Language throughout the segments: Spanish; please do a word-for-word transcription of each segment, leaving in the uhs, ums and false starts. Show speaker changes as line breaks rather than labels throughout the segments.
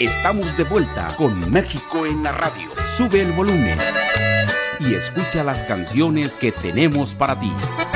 Estamos de vuelta con México en la radio. Sube el volumen y escucha las canciones que tenemos para ti.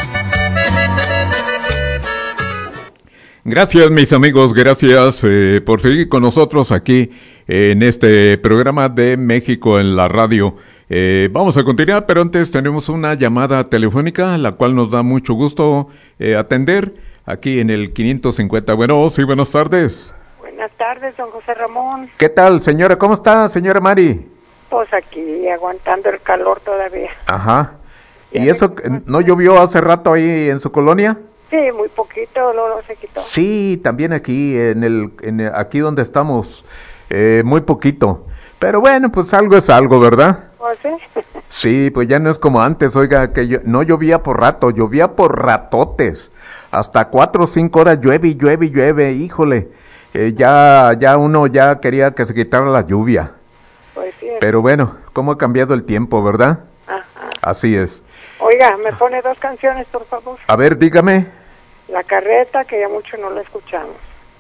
Gracias, mis amigos, gracias eh, por seguir con nosotros aquí en este programa de México en la radio. Eh, vamos a continuar, pero antes tenemos una llamada telefónica, la cual nos da mucho gusto eh, atender aquí en el quinientos cincuenta. Bueno, sí, buenas tardes.
Buenas tardes, don José Ramón.
¿Qué tal, señora? ¿Cómo está, señora Mari?
Pues aquí, aguantando el calor todavía.
Ajá. ¿Y eso no llovió hace rato ahí en su colonia?
Sí, muy poquito, luego se quitó.
Sí, también aquí, en el, en el aquí donde estamos, eh, muy poquito. Pero bueno, pues algo es algo, ¿verdad?
¿Oh, sí?
Sí, pues ya no es como antes, oiga, que yo, no llovía por rato, llovía por ratotes. Hasta cuatro o cinco horas llueve y llueve y llueve, híjole. Eh, ya, ya uno ya quería que se quitara la lluvia.
Pues sí.
Pero bueno, cómo ha cambiado el tiempo, ¿verdad?
Ajá.
Así es.
Oiga, ¿me pone dos canciones, por favor?
A ver, dígame.
La Carreta, que ya mucho no la escuchamos.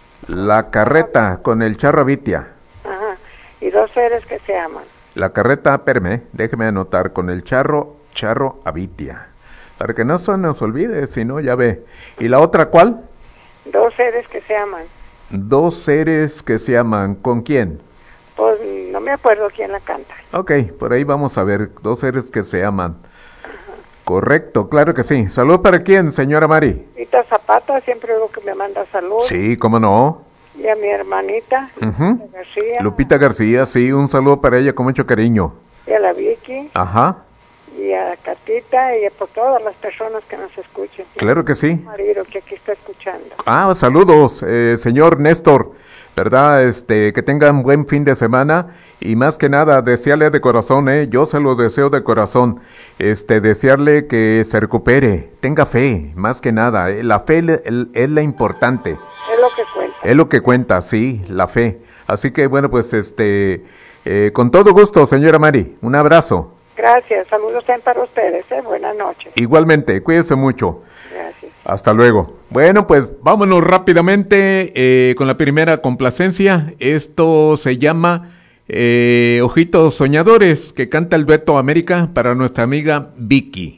La Carreta, con el Charro Abitia.
Ajá. Y Dos Seres que se aman.
La Carreta, espérame, déjeme anotar, con el Charro, Charro Abitia. Para que no se nos olvide, si no, ya ve. ¿Y la otra cuál?
Dos Seres que se aman.
Dos Seres que se aman. ¿Con quién?
Pues no me acuerdo quién la canta.
Ok, por ahí vamos a ver. Dos Seres que se aman. Correcto, claro que sí. ¿Salud para quién, señora Mari?
Rita Zapata, siempre digo que me manda salud.
Sí, cómo no.
Y a mi hermanita,
Uh-huh.
García.
Lupita García, sí, un saludo para ella con mucho cariño.
Y a la Vicky.
Ajá.
Y a Catita y a por todas las personas que nos escuchen.
Claro que sí.
Marido que aquí está escuchando.
Ah, saludos, eh, señor Néstor, ¿verdad? Este, que tengan buen fin de semana y más que nada desearle de corazón, eh, yo se lo deseo de corazón, este, desearle que se recupere, tenga fe, más que nada, eh, la fe le, el, es la importante.
Es lo que cuenta.
Es lo que cuenta, sí, la fe. Así que bueno, pues este, eh, con todo gusto, señora Mari, un abrazo.
Gracias, saludos también para ustedes, ¿eh? Buenas noches.
Igualmente, cuídese mucho.
Gracias.
Hasta luego. Bueno, pues vámonos rápidamente eh, con la primera complacencia. Esto se llama eh, Ojitos Soñadores, que canta el dueto América para nuestra amiga Vicky.